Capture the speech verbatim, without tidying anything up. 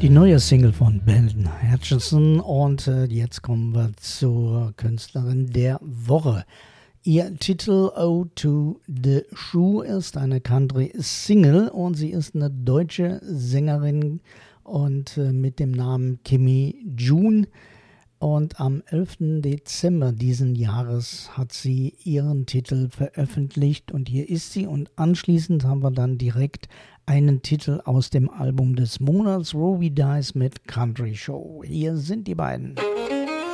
Die neue Single von Ben Hutchinson und äh, jetzt kommen wir zur Künstlerin der Woche. Ihr Titel Ode to the Shoe ist eine Country-Single und sie ist eine deutsche Sängerin und äh, mit dem Namen Kimmy June. Und am elften Dezember diesen Jahres hat sie ihren Titel veröffentlicht und hier ist sie. Und anschließend haben wir dann direkt einen Titel aus dem Album des Monats, Robbie Dice mit Country Show. Hier sind die beiden.